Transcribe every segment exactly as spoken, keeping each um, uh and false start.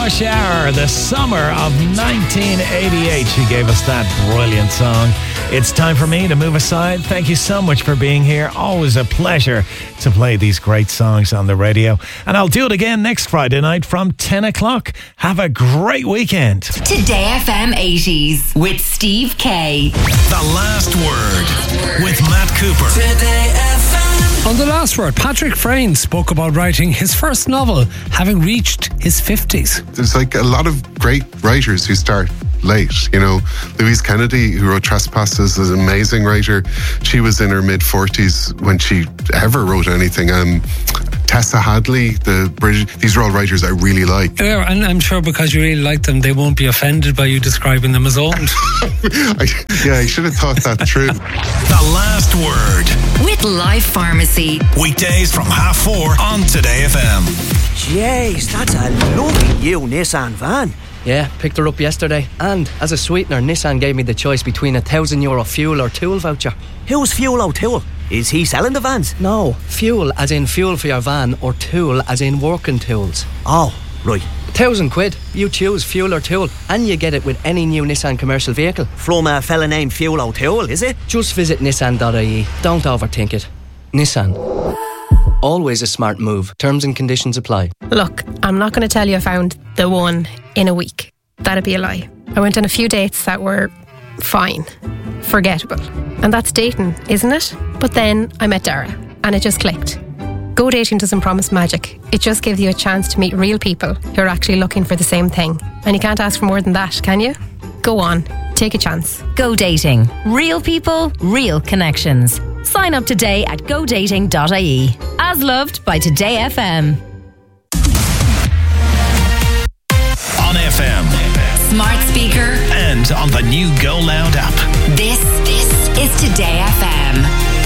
Rush Hour, the summer of nineteen eighty-eight. She gave us that brilliant song. It's time for me to move aside. Thank you so much for being here. Always a pleasure to play these great songs on the radio. And I'll do it again next Friday night from ten o'clock. Have a great weekend. Today F M eighties with Steve K. The Last Word with Matt Cooper. Today F M. On The Last Word, Patrick Freyne spoke about writing his first novel, having reached his fifties. There's like a lot of great writers who start late, you know. Louise Kennedy, who wrote Trespasses, is an amazing writer. She was in her mid-forties when she ever wrote anything. Um, Tessa Hadley, the British, these are all writers I really like. Yeah, and I'm sure because you really like them, they won't be offended by you describing them as old. I, yeah, I should have thought that through. The Last Word with Life Pharmacy. Weekdays from half four on Today F M. Jeez, that's a lovely new Nissan van. Yeah, picked her up yesterday. And as a sweetener, Nissan gave me the choice between a thousand euro fuel or tool voucher. Who's Fuel O'Toole? Is he selling the vans? No, fuel as in fuel for your van, or tool as in working tools. Oh, right. A thousand quid. You choose fuel or tool, and you get it with any new Nissan commercial vehicle. From a fella named Fuel O'Toole, is it? Just visit nissan dot I E. Don't overthink it. Nissan. Always a smart move. Terms and conditions apply. Look, I'm not going to tell you I found the one in a week. That'd be a lie. I went on a few dates that were fine, forgettable. And that's dating, isn't it? But then I met Dara, and it just clicked. Go dating doesn't promise magic. It just gives you a chance to meet real people who are actually looking for the same thing. And you can't ask for more than that, can you? Go on, take a chance. Go dating. Real people, real connections. Sign up today at go dating dot I E. As loved by Today F M. On F M. Smart speaker. And on the new Go Loud app. This, this is Today F M.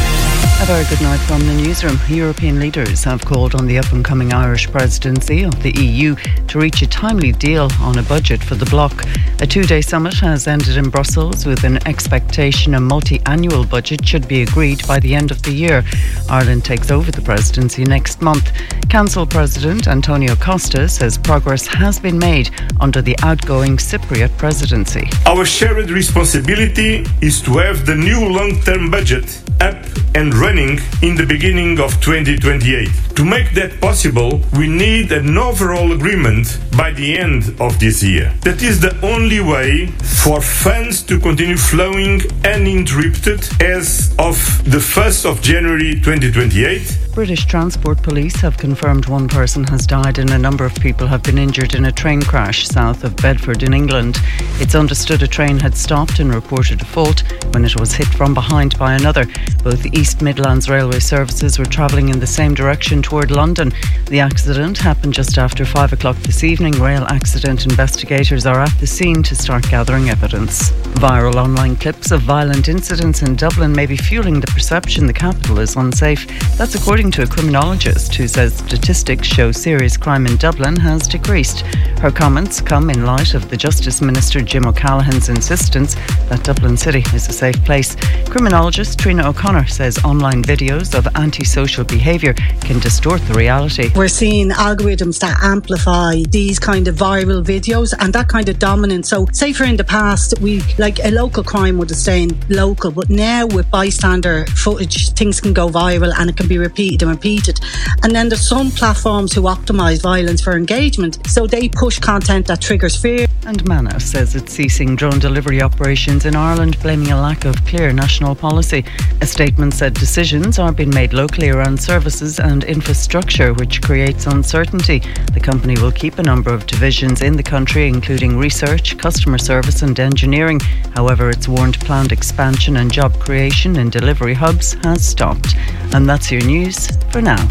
A very good night from the newsroom. European leaders have called on the up-and-coming Irish presidency of the E U to reach a timely deal on a budget for the bloc. A two-day summit has ended in Brussels with an expectation a multi-annual budget should be agreed by the end of the year. Ireland takes over the presidency next month. Council President Antonio Costa says progress has been made under the outgoing Cypriot presidency. Our shared responsibility is to have the new long-term budget up and running in the beginning of twenty twenty-eight. To make that possible, we need an overall agreement by the end of this year. That is the only way for funds to continue flowing uninterrupted as of the first of January twenty twenty-eight. British Transport Police have confirmed one person has died and a number of people have been injured in a train crash south of Bedford in England. It's understood a train had stopped and reported a fault when it was hit from behind by another. Both East Midlands Railway services were travelling in the same direction toward London. The accident happened just after five o'clock this evening. Rail accident investigators are at the scene to start gathering evidence. Viral online clips of violent incidents in Dublin may be fueling the perception the capital is unsafe. That's according to a criminologist who says statistics show serious crime in Dublin has decreased. Her comments come in light of the Justice Minister Jim O'Callaghan's insistence that Dublin City is a safe place. Criminologist Trina O'Connor says online videos of antisocial behaviour can distort the reality. We're seeing algorithms that amplify these kind of viral videos and that kind of dominance. So say for in the past, we like a local crime would have stayed local, but now with bystander footage, things can go viral and it can be repeated and repeated. And then there's some platforms who optimise violence for engagement, so they push content that triggers fear. And Mana says it's ceasing drone delivery operations in Ireland, blaming a lack of clear national policy. A statement said decisions are being made locally around services and infrastructure, which creates uncertainty. The company will keep a number of divisions in the country, including research, customer service and engineering. However, it's warned planned expansion and job creation in delivery hubs has stopped. And that's your news for now.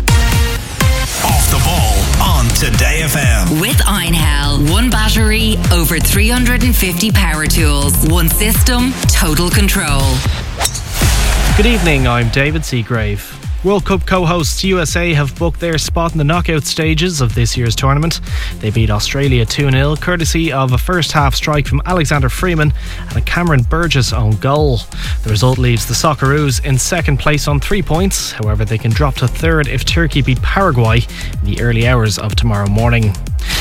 Off the ball on Today F M. With Einhell. One battery, over three hundred fifty power tools. One system, total control. Good evening, I'm David Seagrave. World Cup co-hosts U S A have booked their spot in the knockout stages of this year's tournament. They beat Australia two nil, courtesy of a first-half strike from Alexander Freeman and a Cameron Burgess own goal. The result leaves the Socceroos in second place on three points. However, they can drop to third if Turkey beat Paraguay in the early hours of tomorrow morning.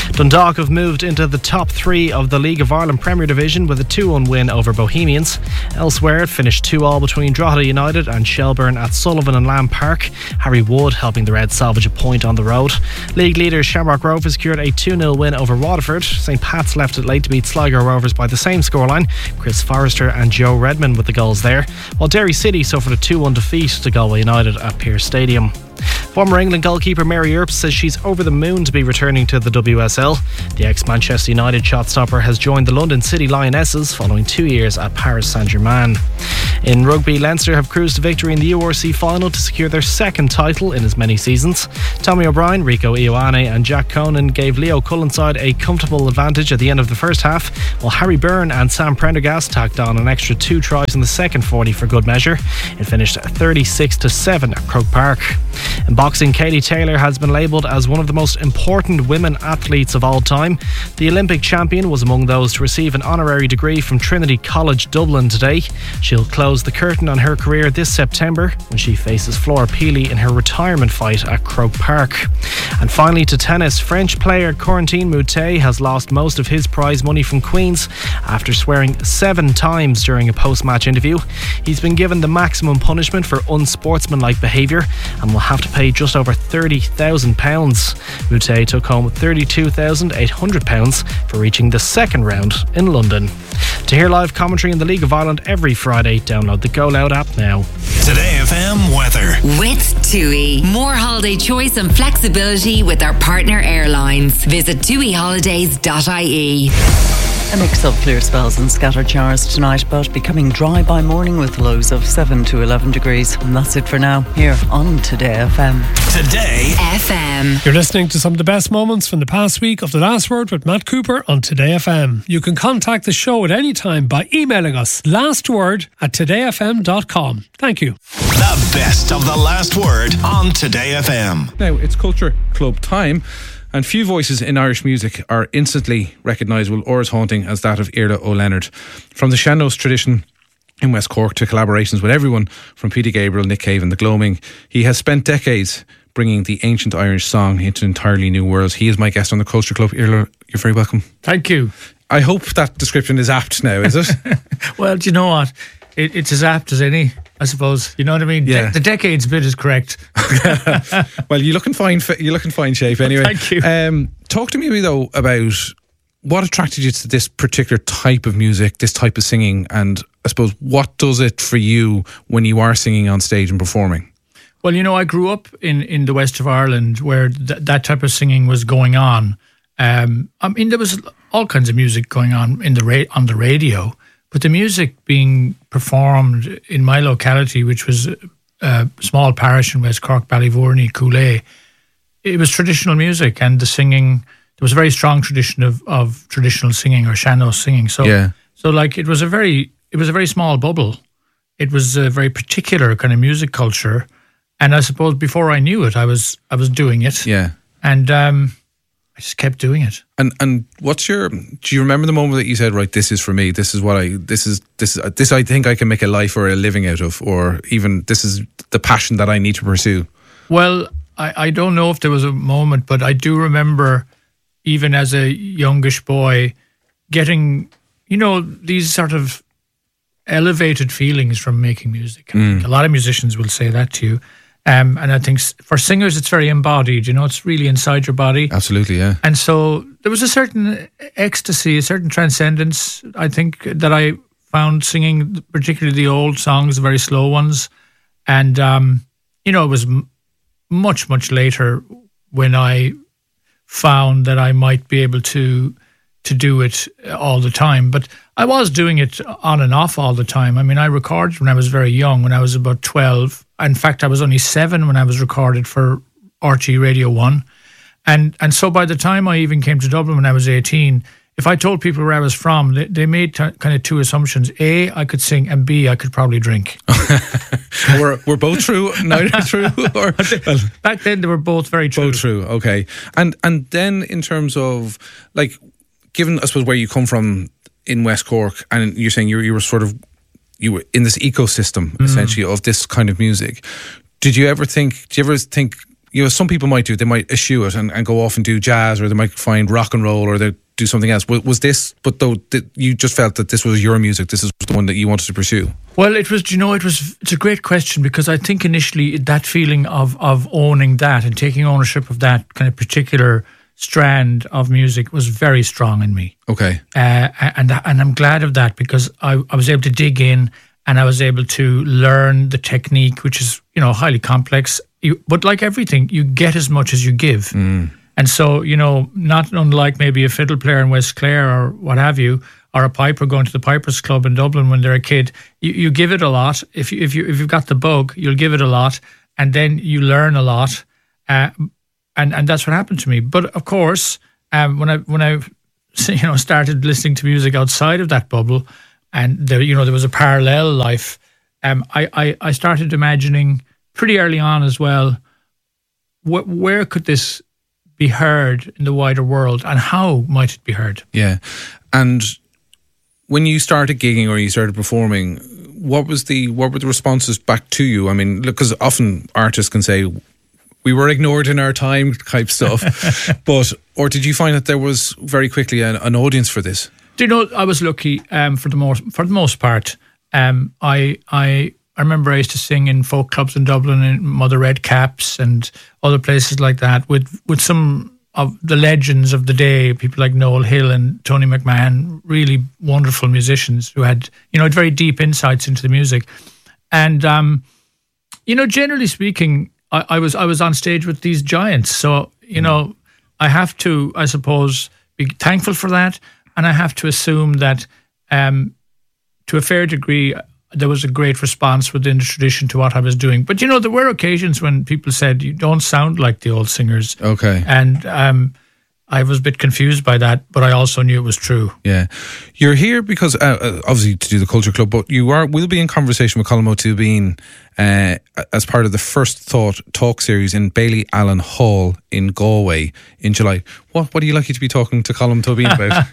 Dundalk have moved into the top three of the League of Ireland Premier Division with a two one win over Bohemians. Elsewhere, it finished two all between Drogheda United and Shelburne at Sullivan and Lamb Park. Harry Wood helping the Reds salvage a point on the road. League leaders Shamrock Rovers secured a two nil win over Waterford. St Pat's left it late to beat Sligo Rovers by the same scoreline. Chris Forrester and Joe Redmond with the goals there. While Derry City suffered a two one defeat to Galway United at Pearse Stadium. Former England goalkeeper Mary Earps says she's over the moon to be returning to the W S L. The ex-Manchester United shot-stopper has joined the London City Lionesses following two years at Paris Saint-Germain. In rugby, Leinster have cruised to victory in the U R C final to secure their second title in as many seasons. Tommy O'Brien, Rico Ioane and Jack Conan gave Leo Cullenside a comfortable advantage at the end of the first half, while Harry Byrne and Sam Prendergast tacked on an extra two tries in the second forty for good measure. It finished thirty-six to seven at Croke Park. In boxing, Katie Taylor has been labelled as one of the most important women athletes of all time. The Olympic champion was among those to receive an honorary degree from Trinity College Dublin today. She'll close the curtain on her career this September when she faces Flora Peely in her retirement fight at Croke Park. And finally to tennis, French player Corentin Moutet has lost most of his prize money from Queen's after swearing seven times during a post-match interview. He's been given the maximum punishment for unsportsmanlike behaviour and will have to pay just over thirty thousand pounds. Moutet took home thirty-two thousand eight hundred pounds for reaching the second round in London. To hear live commentary in the League of Ireland every Friday, download the Go Loud app now. Today F M weather. With TUI. More holiday choice and flexibility with our partner airlines. Visit tui holidays dot I E. A mix of clear spells and scattered showers tonight, but becoming dry by morning with lows of seven to eleven degrees. And that's it for now, here on Today F M. Today F M. You're listening to some of the best moments from the past week of The Last Word with Matt Cooper on Today F M. You can contact the show at any time by emailing us lastword at today f m dot com. Thank you. The best of The Last Word on Today F M. Now, it's Culture Club time. And few voices in Irish music are instantly recognisable or as haunting as that of Iarla Ó Leonard. From the Shannos tradition in West Cork to collaborations with everyone from Peter Gabriel, Nick Cave and The Gloaming, he has spent decades bringing the ancient Irish song into entirely new worlds. He is my guest on the Culture Club. Iarla, you're very welcome. Thank you. I hope that description is apt now, is it? Well, do you know what? It, it's as apt as any, I suppose. You know what I mean? Yeah. De- the decades bit is correct. Well, you look in fine. You look in fine shape, anyway. Thank you. Um, talk to me though about what attracted you to this particular type of music, this type of singing, and I suppose what does it for you when you are singing on stage and performing? Well, you know, I grew up in, in the west of Ireland where th- that type of singing was going on. Um, I mean, there was all kinds of music going on in the ra- on the radio. But the music being performed in my locality, which was a small parish in West Cork, Ballyvourney, Coolay, it was traditional music, and the singing, there was a very strong tradition of, of traditional singing or Shannos singing. So, yeah. so like it was a very, it was a very small bubble. It was a very particular kind of music culture, and I suppose before I knew it, I was I was doing it. Yeah, and um, I just kept doing it. And and what's your? Do you remember the moment that you said, "Right, this is for me. This is what I. This is this is this. I think I can make a life or a living out of, or even this is the passion that I need to pursue." Well, I, I don't know if there was a moment, but I do remember, even as a youngish boy, getting you know these sort of elevated feelings from making music. I think a lot of musicians will say that to you. Um, and I think for singers, it's very embodied, you know, it's really inside your body. Absolutely, yeah. And so there was a certain ecstasy, a certain transcendence, I think, that I found singing, particularly the old songs, the very slow ones. And, um, you know, it was m- much, much later when I found that I might be able to to do it all the time. But I was doing it on and off all the time. I mean, I recorded when I was very young, when I was about twelve. In fact, I was only seven when I was recorded for R T Radio one. And and so by the time I even came to Dublin when I was eighteen, if I told people where I was from, they, they made t- kind of two assumptions. A, I could sing, and B, I could probably drink. were, were both true? Neither true? Or, well, back then, they were both very true. Both true, okay. And and then in terms of, like, given, I suppose, where you come from in West Cork, and you're saying you, you were sort of, you were in this ecosystem, mm. essentially, of this kind of music. Did you ever think, did you ever think you know, some people might do, they might eschew it and, and go off and do jazz, or they might find rock and roll, or they do something else. Was, was this, but though th- you just felt that this was your music, this is the one that you wanted to pursue? Well, it was, you know, it was, it's a great question, because I think initially that feeling of, of owning that and taking ownership of that kind of particular strand of music was very strong in me. Okay. Uh, and and I'm glad of that, because I, I was able to dig in and I was able to learn the technique, which is, you know, highly complex. You, but like everything, you get as much as you give. Mm. And so, you know, not unlike maybe a fiddle player in West Clare or what have you, or a piper going to the Pipers Club in Dublin when they're a kid, you, you give it a lot. If you, if you if you've got the bug, you'll give it a lot, and then you learn a lot, uh, and and that's what happened to me. But of course, um, when I when I you know started listening to music outside of that bubble, and there you know there was a parallel life, um, I I, I started imagining pretty early on as well, wh- where could this be heard in the wider world, and how might it be heard? Yeah, and when you started gigging or you started performing, what was the what were the responses back to you? I mean, because often artists can say we were ignored in our time type stuff, but or did you find that there was very quickly an, an audience for this? Do you know, I was lucky um, for the most for the most part. Um, I I I remember I used to sing in folk clubs in Dublin, in Mother Red Caps and other places like that, with with some of the legends of the day, people like Noel Hill and Tony McMahon, really wonderful musicians who had, you know, very deep insights into the music. And, um, you know, generally speaking, I, I was I was on stage with these giants. So, you know, I have to, I suppose, be thankful for that. And I have to assume that um, to a fair degree, there was a great response within the tradition to what I was doing. But, you know, there were occasions when people said, you don't sound like the old singers. Okay. And um, I was a bit confused by that, but I also knew it was true. Yeah. You're here because, uh, obviously, to do the Culture Club, but you are will be in conversation with Colm O'Toole uh, as part of the First Thought talk series in Bailey Allen Hall in Galway in July. What What are you likely to be talking to Colm O'Toole about?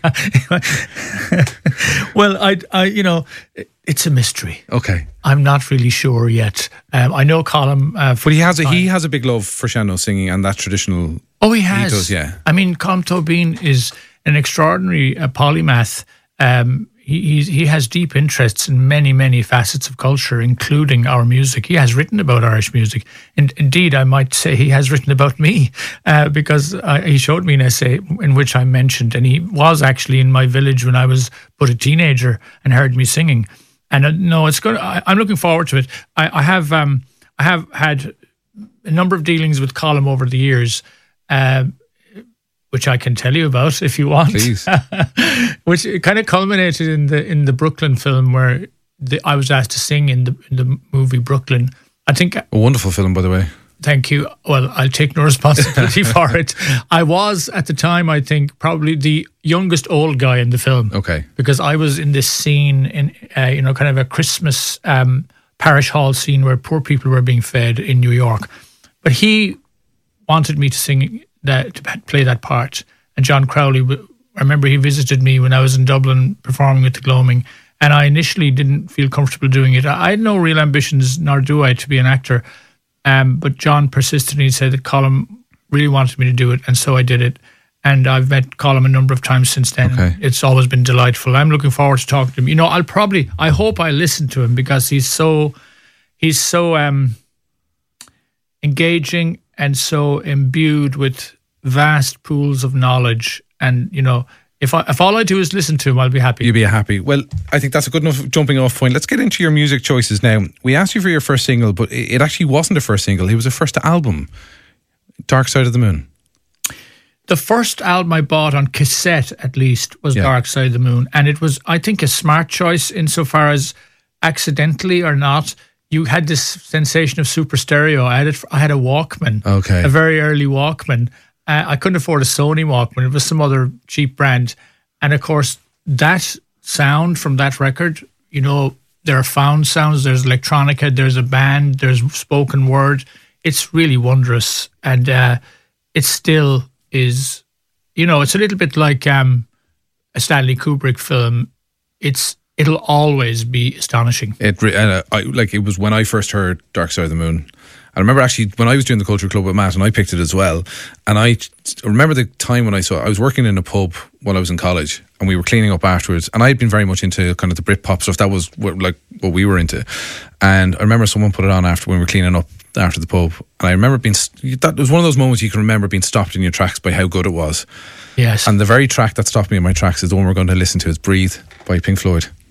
Well, I, I, you know, it's a mystery. Okay. I'm not really sure yet. Um, I know Colm, uh, but he has a, he has a big love for sean-nós singing and that traditional. Oh, he has. He does, yeah. I mean, Colm Tóibín is an extraordinary uh, polymath. Um, he he's, he has deep interests in many, many facets of culture, including our music. He has written about Irish music. And indeed, I might say he has written about me uh, because uh, he showed me an essay in which I mentioned, and he was actually in my village when I was but a teenager and heard me singing. And uh, no, it's good. I, I'm looking forward to it. I, I have um, I have had a number of dealings with Colm over the years, uh, which I can tell you about if you want. Please. Which kind of culminated in the in the Brooklyn film, where the, I was asked to sing in the in the movie Brooklyn. I think a wonderful film, by the way. Thank you. Well, I'll take no responsibility for it. I was, at the time, I think, probably the youngest old guy in the film. Okay. Because I was in this scene, in uh, you know, kind of a Christmas um, parish hall scene where poor people were being fed in New York. But he wanted me to sing that, to play that part. And John Crowley, I remember he visited me when I was in Dublin performing with the Gloaming, and I initially didn't feel comfortable doing it. I had no real ambitions, nor do I, to be an actor. Um, but John persisted, and he said that Colm really wanted me to do it, and so I did it. And I've met Colm a number of times since then. Okay. It's always been delightful. I'm looking forward to talking to him. You know, I'll probably, I hope I listen to him, because he's so, he's so um, engaging and so imbued with vast pools of knowledge. And, you know, If I, if all I do is listen to him, I'll be happy. You'll be happy. Well, I think that's a good enough jumping off point. Let's get into your music choices now. We asked you for your first single, but it actually wasn't a first single. It was a first album, Dark Side of the Moon. The first album I bought on cassette, at least, was Yeah. Dark Side of the Moon. And it was, I think, a smart choice insofar as accidentally or not, you had this sensation of super stereo. I had, it, I had a Walkman, Okay. a very early Walkman. Uh, I couldn't afford a Sony Walkman. It was some other cheap brand. And of course, that sound from that record, you know, there are found sounds, there's electronica, there's a band, there's spoken word. It's really wondrous. And uh, it still is, you know, it's a little bit like um, a Stanley Kubrick film. It's It'll always be astonishing. It re- uh, I, like it was when I first heard Dark Side of the Moon. I remember actually when I was doing the Culture Club with Matt, and I picked it as well. And I remember the time when I saw I was working in a pub while I was in college, and we were cleaning up afterwards. And I had been very much into kind of the Britpop stuff. That was what, like what we were into. And I remember someone put it on after when we were cleaning up after the pub, and I remember being that was one of those moments you can remember being stopped in your tracks by how good it was. Yes. And the very track that stopped me in my tracks is the one we're going to listen to. Is "Breathe" by Pink Floyd.